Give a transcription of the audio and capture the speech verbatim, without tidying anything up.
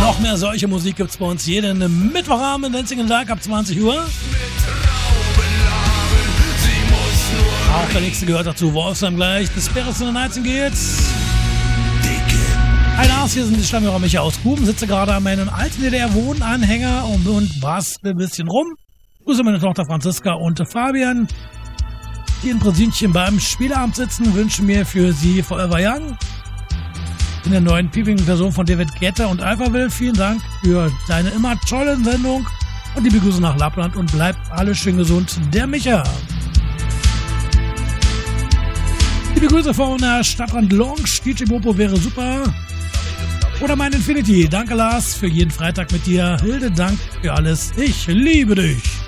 Noch mehr solche Musik gibt's bei uns jeden Mittwochabend, Dancing in the Dark ab zwanzig Uhr. Auch der nächste gehört dazu, Wolfsheim gleich. The Spirits in the Nightingales. Hi Lars, hier sind die Stammhörer Micha aus Guben. Sitze gerade an meinem alten D D R-Wohnanhänger und, und bastel ein bisschen rum. Grüße meine Tochter Franziska und Fabian, die in Präsentchen beim Spieleabend sitzen. Wünschen mir für sie Forever Young in der neuen piepigen Version von David Guetta und Alphaville. Vielen Dank für deine immer tolle Sendung und liebe Grüße nach Lappland und bleibt alle schön gesund. Der Micha. Liebe Grüße von der Stadtrand Lounge. D J Bopo wäre super. Oder mein Infinity. Danke Lars für jeden Freitag mit dir. Hilde, Dank für alles. Ich liebe dich.